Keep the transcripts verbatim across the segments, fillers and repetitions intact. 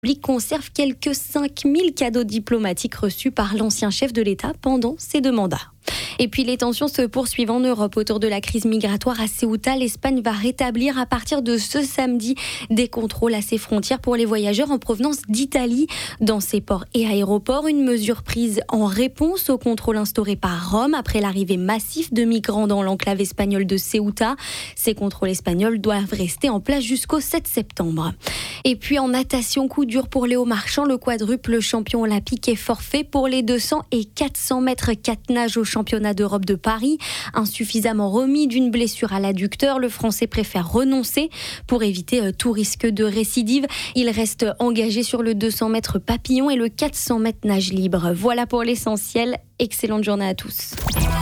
République conserve quelques cinq mille cadeaux diplomatiques reçus par l'ancien chef de l'État pendant ses deux mandats. Et puis les tensions se poursuivent en Europe autour de la crise migratoire à Ceuta. L'Espagne va rétablir à partir de ce samedi des contrôles à ses frontières pour les voyageurs en provenance d'Italie dans ses ports et aéroports. Une mesure prise en réponse aux contrôles instaurés par Rome après l'arrivée massive de migrants dans l'enclave espagnole de Ceuta. Ces contrôles espagnols doivent rester en place jusqu'au sept septembre. Et puis en natation, coup dur pour Léo Marchand. Le quadruple champion olympique est forfait pour les deux cents et quatre cents mètres quatre nages au championnat d'Europe de Paris. Insuffisamment remis d'une blessure à l'adducteur, le Français préfère renoncer pour éviter tout risque de récidive. Il reste engagé sur le deux cents mètres papillon et le quatre cents mètres nage libre. Voilà pour l'essentiel. Excellente journée à tous.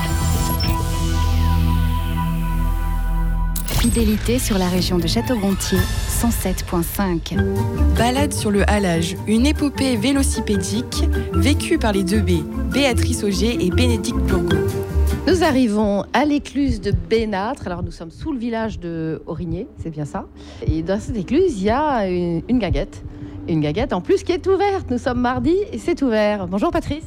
Fidélité sur la région de Château-Gontier, cent sept virgule cinq. Balade sur le halage, une épopée vélocipédique vécue par les deux B, Béatrice Auger et Bénédicte Bourgault. Nous arrivons à l'écluse de Bénâtre. Alors nous sommes sous le village de Aurigné, c'est bien ça. Et dans cette écluse, il y a une, une guinguette. Une guinguette en plus qui est ouverte. Nous sommes mardi et c'est ouvert. Bonjour Patrice.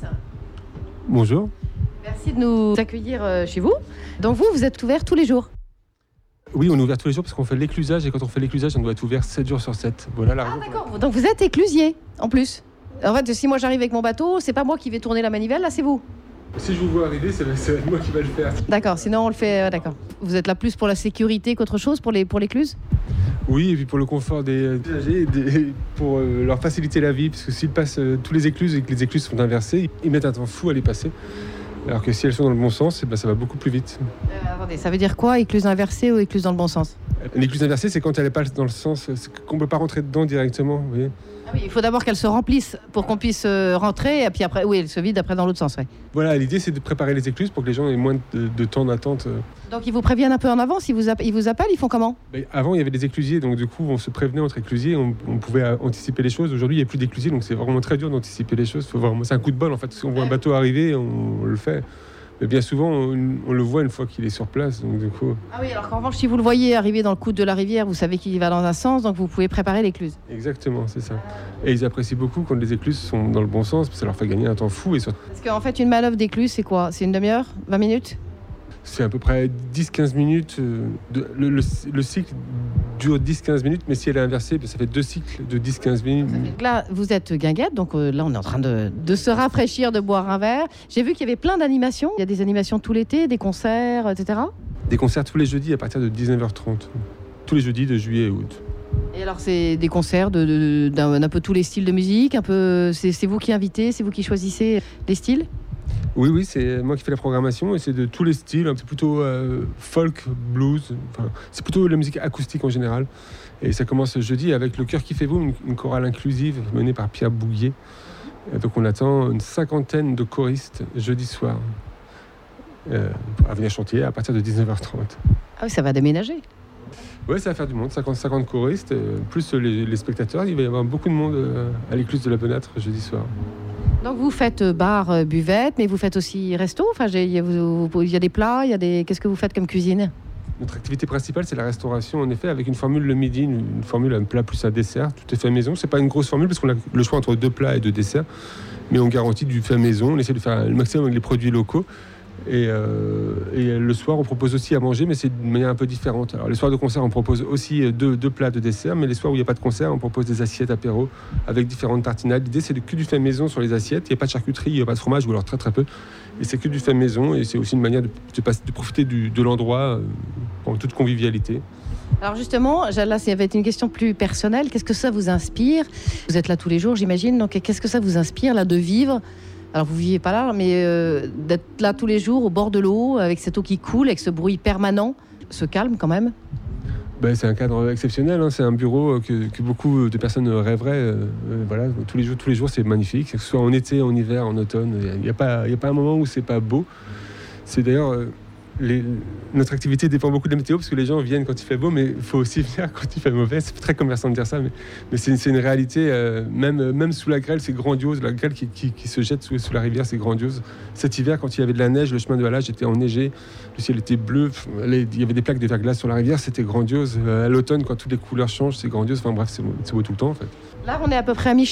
Bonjour. Merci de nous accueillir chez vous. Donc vous, vous êtes ouvert tous les jours? Oui, on est ouvert tous les jours parce qu'on fait l'éclusage et quand on fait l'éclusage, on doit être ouvert sept jours sur sept. Voilà la Ah raison. d'accord, donc vous êtes éclusier en plus. En fait, si moi j'arrive avec mon bateau, c'est pas moi qui vais tourner la manivelle, là c'est vous. Si je vous vois arriver, c'est, c'est moi qui vais le faire. D'accord, sinon on le fait, euh, d'accord. Vous êtes là plus pour la sécurité qu'autre chose, pour, les, pour l'écluse? Oui, et puis pour le confort des usagers, des, pour euh, leur faciliter la vie, parce que s'ils passent euh, tous les écluses et que les écluses sont inversées, ils mettent un temps fou à les passer. Alors que si elles sont dans le bon sens, eh ben, ça va beaucoup plus vite. Euh, attendez, ça veut dire quoi, écluse inversée ou écluse dans le bon sens? Une écluse inversée, c'est quand elle n'est pas dans le sens, c'est qu'on ne peut pas rentrer dedans directement. Vous voyez. Ah oui, il faut d'abord qu'elle se remplisse pour qu'on puisse euh, rentrer, et puis après, oui, elle se vide après dans l'autre sens. Ouais. Voilà, l'idée c'est de préparer les écluses pour que les gens aient moins de, de temps d'attente. Donc ils vous préviennent un peu en avance, ils vous, app- ils vous appellent, ils font comment? Ben, avant, il y avait des éclusiers, donc du coup, on se prévenait entre éclusiers, on, on pouvait anticiper les choses. Aujourd'hui, il n'y a plus d'éclusiers, donc c'est vraiment très dur d'anticiper les choses. Faut vraiment, c'est un coup de bol en fait. Si on voit un bateau arriver, on, on le fait. Mais bien souvent, on, on le voit une fois qu'il est sur place. Donc, du coup... Ah oui, alors qu'en revanche, si vous le voyez arriver dans le coude de la rivière, vous savez qu'il va dans un sens, donc vous pouvez préparer l'écluse. Exactement, c'est ça. Et ils apprécient beaucoup quand les écluses sont dans le bon sens, parce que ça leur fait gagner un temps fou. Et surtout... Parce qu'en fait, une manœuvre d'écluse, c'est quoi? C'est une demi-heure? vingt minutes? C'est à peu près dix à quinze minutes. De, le, le, le cycle dure dix à quinze minutes, mais si elle est inversée, ça fait deux cycles de dix à quinze minutes. Donc là, vous êtes guinguette, donc euh, là, on est en train de, de se rafraîchir, de boire un verre. J'ai vu qu'il y avait plein d'animations. Il y a des animations tout l'été, des concerts, et cetera. Des concerts tous les jeudis à partir de dix-neuf heures trente. Tous les jeudis de juillet et août. Et alors, c'est des concerts de, de, d'un, d'un peu tous les styles de musique, un peu, c'est, c'est vous qui invitez, c'est vous qui choisissez les styles? Oui, oui, c'est moi qui fais la programmation et c'est de tous les styles. C'est plutôt euh, folk, blues, enfin, c'est plutôt la musique acoustique en général. Et ça commence jeudi avec Le Cœur qui fait vous, une, une chorale inclusive menée par Pierre Bouguier. Et donc on attend une cinquantaine de choristes jeudi soir euh, à venir chanter à partir de dix-neuf heures trente. Ah oui, ça va déménager. Oui, ça va faire du monde, cinquante, cinquante choristes, euh, plus les, les spectateurs. Il va y avoir beaucoup de monde euh, à l'écluse de la Benâtre jeudi soir. Donc vous faites bar, euh, buvette, mais vous faites aussi resto. Enfin, il y, y a des plats, il y a des. Qu'est-ce que vous faites comme cuisine? Notre activité principale, c'est la restauration, en effet, avec une formule le midi, une, une formule un plat plus un dessert. Tout est fait maison. C'est pas une grosse formule parce qu'on a le choix entre deux plats et deux desserts, mais on garantit du fait maison. On essaie de faire le maximum avec les produits locaux. Et, euh, et le soir, on propose aussi à manger, mais c'est d'une manière un peu différente. Alors, les soirs de concert, on propose aussi deux, deux plats de dessert, mais les soirs où il n'y a pas de concert, on propose des assiettes apéro avec différentes tartinades. L'idée, c'est de, que du fait maison sur les assiettes. Il n'y a pas de charcuterie, il n'y a pas de fromage, ou alors très très peu. Et c'est que du fait maison, et c'est aussi une manière de, de, de profiter du, de l'endroit euh, en toute convivialité. Alors justement, là, ça va être une question plus personnelle. Qu'est-ce que ça vous inspire? Vous êtes là tous les jours, j'imagine. Donc, qu'est-ce que ça vous inspire là de vivre? Alors vous ne vivez pas là, mais euh, d'être là tous les jours au bord de l'eau, avec cette eau qui coule, avec ce bruit permanent, ce calme quand même. Ben, c'est un cadre exceptionnel, hein. C'est un bureau que, que beaucoup de personnes rêveraient. Euh, voilà, tous les jours, tous les jours, c'est magnifique, que ce soit en été, en hiver, en automne. Il n'y a pas, il n'y a pas un moment où c'est pas beau. C'est d'ailleurs euh, les, notre activité dépend beaucoup de la météo parce que les gens viennent quand il fait beau, mais il faut aussi venir quand il fait mauvais. C'est très commerçant de dire ça, mais, mais c'est, c'est une réalité. Euh, même, même sous la grêle, c'est grandiose. La grêle qui, qui, qui se jette sous, sous la rivière, c'est grandiose. Cet hiver, quand il y avait de la neige, le chemin de halage était enneigé, le ciel était bleu, les, il y avait des plaques de verglas sur la rivière, c'était grandiose. Euh, à l'automne, quand toutes les couleurs changent, c'est grandiose. Enfin bref, c'est beau, c'est beau tout le temps en fait. Là, on est à peu près à mi